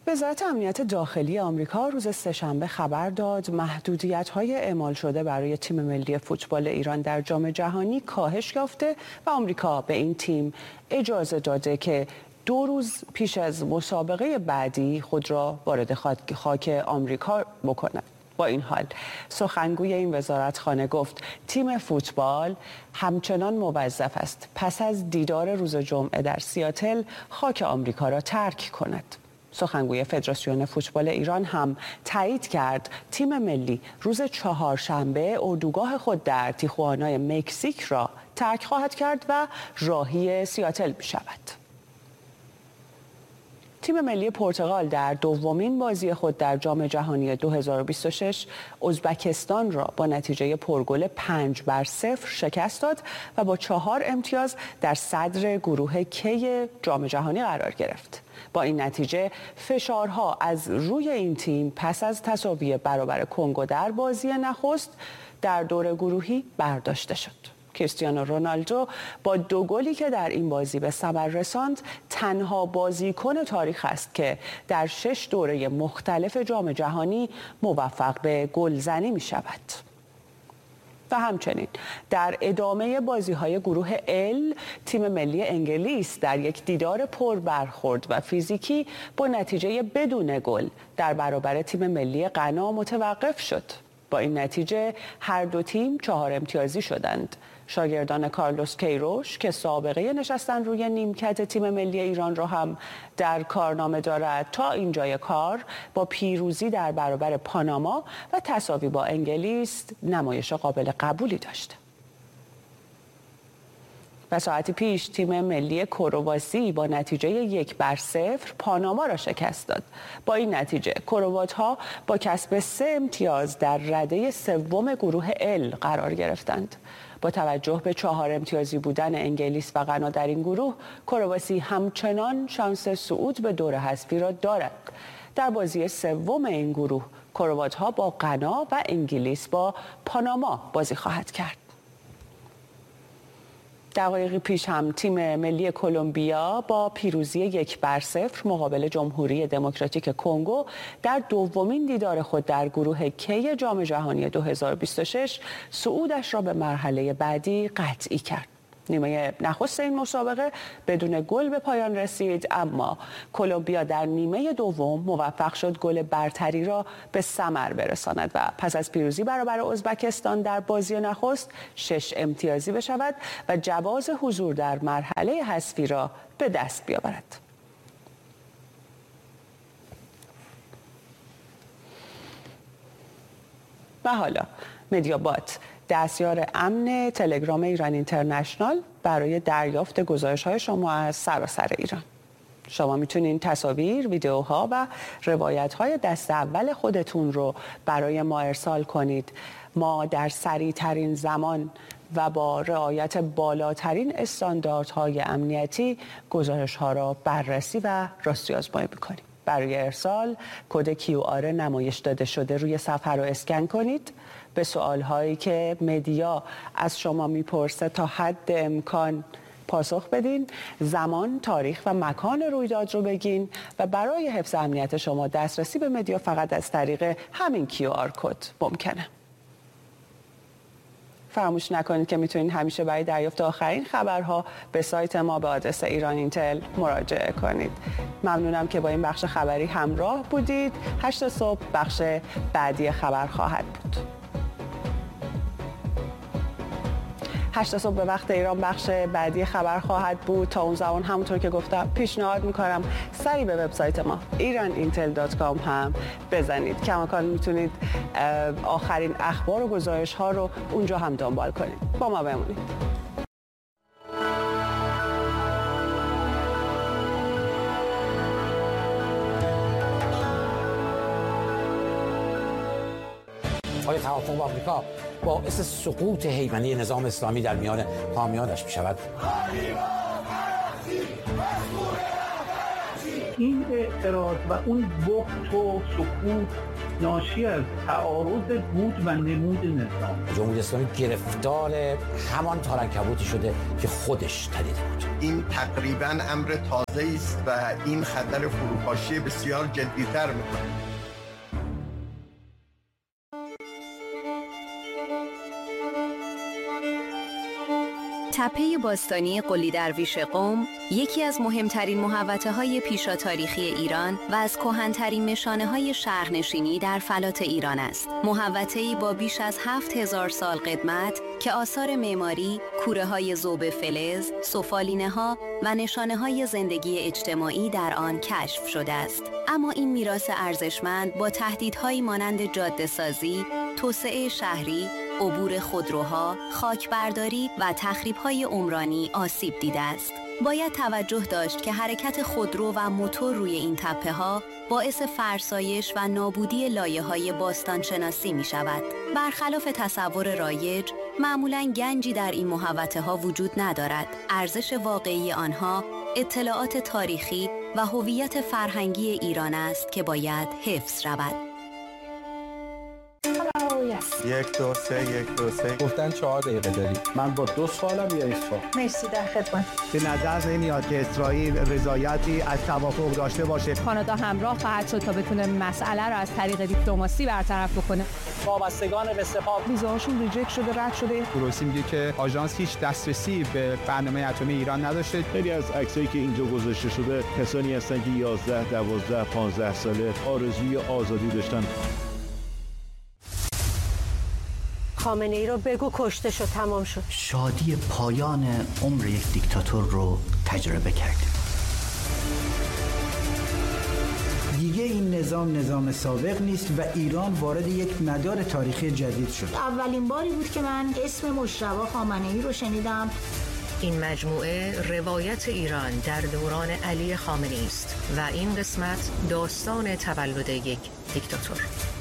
وزارت امنیت داخلی آمریکا روز سه‌شنبه خبر داد محدودیت‌های اعمال شده برای تیم ملی فوتبال ایران در جام جهانی کاهش یافته و آمریکا به این تیم اجازه داده که 2 روز پیش از مسابقه بعدی خود را وارد خاک آمریکا بکند. با این حال سخنگوی این وزارتخانه گفت تیم فوتبال همچنان موظف است پس از دیدار روز جمعه در سیاتل خاک آمریکا را ترک کند. سخنگوی فدراسیون فوتبال ایران هم تایید کرد تیم ملی روز چهارشنبه اردوگاه خود در تیخوانای مکزیک را ترک خواهد کرد و راهی سیاتل می شود. تیم ملی پرتغال در دومین بازی خود در جام جهانی 2026 ازبکستان را با نتیجه پرگل 5-0 شکست داد و با 4 امتیاز در صدر گروه کی جام جهانی قرار گرفت. با این نتیجه فشارها از روی این تیم پس از تساوی برابر کنگو در بازی نخست در دور گروهی برداشته شد. کریستیانو رونالدو با 2 گلی که در این بازی به ثمر رساند تنها بازیکن تاریخ است که در 6 دوره مختلف جام جهانی موفق به گلزنی می شود. و همچنین در ادامه بازی‌های گروه ال تیم ملی انگلیس در یک دیدار پر برخورد و فیزیکی با نتیجه بدون گل در برابر تیم ملی غنا متوقف شد. با این نتیجه هر دو تیم 4 امتیازی شدند. شاگردان کارلوس کیروش که سابقه نشستن روی نیمکت تیم ملی ایران را هم در کارنامه دارد تا اینجای کار با پیروزی در برابر پاناما و تساوی با انگلیس نمایش قابل قبولی داشت. و ساعتی پیش تیم ملی کرواسی با نتیجه 1-0 پاناما را شکست داد. با این نتیجه کروات‌ها با کسب 3 امتیاز در رده سوم گروه ال قرار گرفتند. با توجه به 4 امتیازی بودن انگلیس و غنا در این گروه، کرواسی همچنان شانس صعود به دور حذفی را دارد. در بازی سوم این گروه، کروات‌ها با غنا و انگلیس با پاناما بازی خواهد کرد. دقایقی پیش هم تیم ملی کلمبیا با پیروزی 1-0 مقابل جمهوری دموکراتیک کنگو در دومین دیدار خود در گروه کی جام جهانی 2026 صعودش را به مرحله بعدی قطعی کرد. نیمه نخست این مسابقه بدون گل به پایان رسید، اما کلمبیا در نیمه دوم موفق شد گل برتری را به ثمر برساند و پس از پیروزی برابر ازبکستان در بازی نخست 6 امتیازی بشود و جواز حضور در مرحله حذفی را به دست بیاورد. و حالا مدیابات، دستیار امن تلگرام ایران اینترنشنال، برای دریافت گزارش‌های شما از سراسر ایران. شما میتونین تصاویر، ویدیوها و روایت‌های دست اول خودتون رو برای ما ارسال کنید. ما در سریع‌ترین زمان و با رعایت بالاترین استانداردهای امنیتی گزارش‌ها را بررسی و راستی‌آزمایی می‌کنیم. برای ارسال کد QR نمایش داده شده روی صفحه رو اسکن کنید. به سوال‌هایی که مدیا از شما میپرسه تا حد امکان پاسخ بدین. زمان، تاریخ و مکان رویداد رو بگین و برای حفظ امنیت شما دسترسی به مدیا فقط از طریق همین QR کد ممکنه. فراموش نکنید که میتونید همیشه برای دریافت آخرین خبرها به سایت ما به آدرس ایران اینتل مراجعه کنید. ممنونم که با این بخش خبری همراه بودید. 8 صبح بخش بعدی خبر خواهد بود. 8 صبح به وقت ایران بخش بعدی خبر خواهد بود. تا اون زمان همونطور که گفتم پیشنهاد میکنم سری به وبسایت ما iranintel.com هم بزنید. کماکان میتونید آخرین اخبار و گزارش ها رو اونجا هم دنبال کنید. با ما بمونید. آیا توافق با آمریکا باعث سقوط هیمنه نظام اسلامی در میان حامیانش می شود؟ این اعتراض و اون بغض و سکوت ناشی از تعارض بود و نمود نظام. جمهوری اسلامی گرفتار همان تارنکبوتی شده که خودش تنیده بود. این تقریباً امر تازه است و این خطر فروپاشی بسیار جدی‌تر می‌کند. تپه باستانی قلی درویش قم یکی از مهمترین محوطه‌های پیشا تاریخی ایران و از کهن‌ترین نشانه‌های شهرنشینی در فلات ایران است. محوطه‌ای با بیش از 7000 سال قدمت که آثار معماری، کوره‌های ذوب فلز، سفالینه‌ها و نشانه‌های زندگی اجتماعی در آن کشف شده است. اما این میراث ارزشمند با تهدیدهایی مانند جاده‌سازی، توسعه شهری، عبور خودروها، خاکبرداری و تخریب‌های عمرانی آسیب دیده است. باید توجه داشت که حرکت خودرو و موتور روی این تپه‌ها باعث فرسایش و نابودی لایه‌های باستانشناسی می‌شود. برخلاف تصور رایج، معمولاً گنجی در این محوطه‌ها وجود ندارد. ارزش واقعی آنها اطلاعات تاریخی و هویت فرهنگی ایران است که باید حفظ رود. 1 2 3 گفتن 4 دقیقه داری. من با 2 سوالم یا 1 سوال؟ مرسی، در خدمت. به نظر نمیاد که اسرائیل رضایتی از توافق داشته باشه. کانادا همراه خواهد شد تا بتونه مسئله رو از طریق دیپلماسی برطرف بکنه. وابستگان به سپاه ویزاشون ریجکت شده، رد شده. گروسی میگه که آژانس هیچ دسترسی به برنامه اتمی ایران نداشته. خیلی از عکسایی که اینجا گذاشته شده کسانی هستن که 11 12 15 ساله آرزوی آزادی داشتن. خامنه ای رو بگو کشته شد، تمام شد. شادی پایان عمر یک دیکتاتور رو تجربه کردیم. دیگه این نظام سابق نیست و ایران وارد یک مدار تاریخی جدید شد. اولین باری بود که من اسم مجتبی خامنه ای رو شنیدم. این مجموعه روایت ایران در دوران علی خامنه‌ای است و این قسمت داستان تولد یک دیکتاتور.